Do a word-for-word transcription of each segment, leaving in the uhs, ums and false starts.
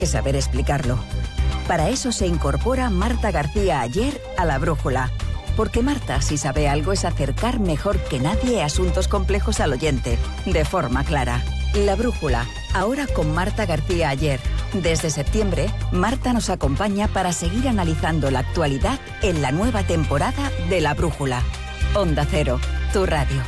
que saber explicarlo. Para eso se incorpora Marta García Aller a La Brújula. Porque Marta, si sabe algo, es acercar mejor que nadie asuntos complejos al oyente, de forma clara. La Brújula, ahora con Marta García Aller. Desde septiembre, Marta nos acompaña para seguir analizando la actualidad en la nueva temporada de La Brújula. Onda Cero, tu radio.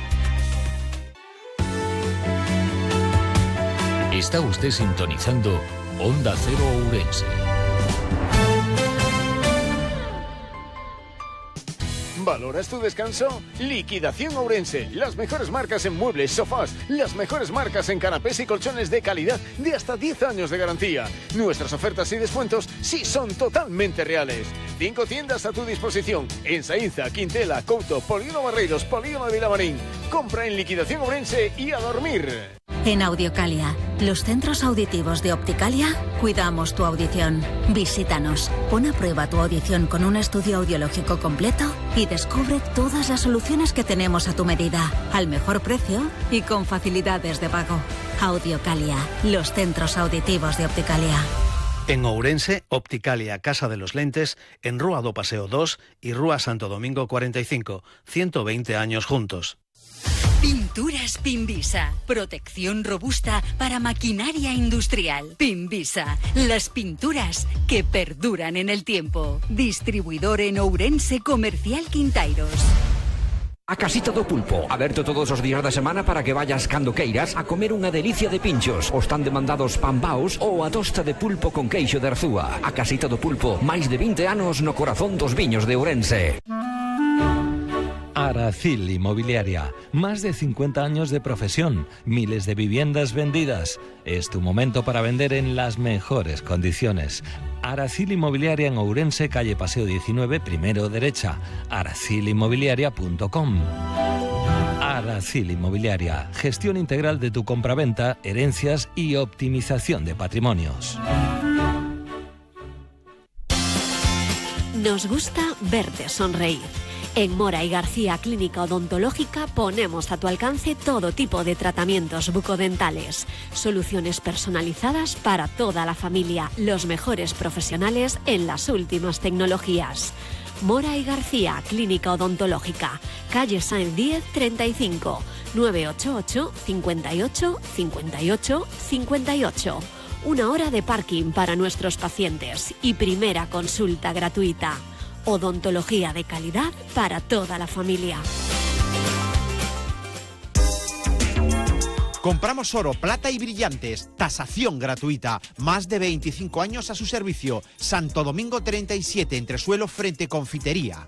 Está usted sintonizando Onda Cero Ourense. ¿Valoras tu descanso? Liquidación Ourense. Las mejores marcas en muebles, sofás, las mejores marcas en canapés y colchones de calidad de hasta diez años de garantía. Nuestras ofertas y descuentos sí son totalmente reales. Cinco tiendas a tu disposición. En Saínza, Quintela, Couto, Polígono Barreiros, Polígono de Vilamarín. Compra en Liquidación Ourense y a dormir. En Audiocalia, los centros auditivos de Opticalia, cuidamos tu audición. Visítanos, pon a prueba tu audición con un estudio audiológico completo y descubre todas las soluciones que tenemos a tu medida, al mejor precio y con facilidades de pago. Audiocalia, los centros auditivos de Opticalia. En Ourense, Opticalia Casa de los Lentes, en Rúa do Paseo dos y Rúa Santo Domingo cuarenta y cinco, ciento veinte años juntos. Pinturas Pinvisa. Protección robusta para maquinaria industrial. Pinvisa. Las pinturas que perduran en el tiempo. Distribuidor en Ourense Comercial Quintairos. A Casita do Pulpo, aberto todos os días da semana para que vayas cando queiras a comer unha delicia de pinchos, os tan demandados pambaos ou a tosta de pulpo con queixo de Arzúa. A Casita do Pulpo, máis de vinte anos no corazón dos viños de Ourense. Aracil Inmobiliaria, más de cincuenta años de profesión, miles de viviendas vendidas. Es tu momento para vender en las mejores condiciones. Aracil Inmobiliaria en Ourense, calle Paseo diecinueve, primero derecha, aracil inmobiliaria punto com. Aracil Inmobiliaria, gestión integral de tu compraventa, herencias y optimización de patrimonios. Nos gusta verte sonreír. En Mora y García Clínica Odontológica ponemos a tu alcance todo tipo de tratamientos bucodentales, soluciones personalizadas para toda la familia, los mejores profesionales en las últimas tecnologías. Mora y García Clínica Odontológica, calle Sáenz diez treinta y cinco, nueve ocho ocho, cincuenta y ocho, cincuenta y ocho, cincuenta y ocho. Una hora de parking para nuestros pacientes y primera consulta gratuita. Odontología de calidad para toda la familia. Compramos oro, plata y brillantes. Tasación gratuita. Más de veinticinco años a su servicio. Santo Domingo treinta y siete, entresuelo frente Confitería.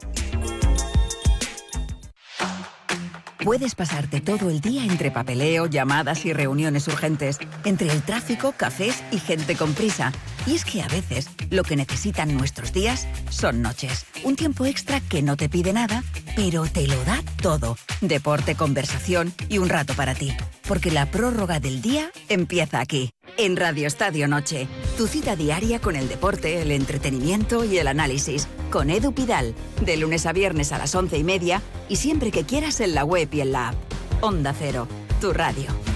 Puedes pasarte todo el día entre papeleo, llamadas y reuniones urgentes, entre el tráfico, cafés y gente con prisa. Y es que a veces lo que necesitan nuestros días son noches. Un tiempo extra que no te pide nada, pero te lo da todo. Deporte, conversación y un rato para ti. Porque la prórroga del día empieza aquí, en Radio Estadio Noche. Tu cita diaria con el deporte, el entretenimiento y el análisis. Con Edu Pidal, de lunes a viernes a las once y media y siempre que quieras en la web y en la app. Onda Cero, tu radio.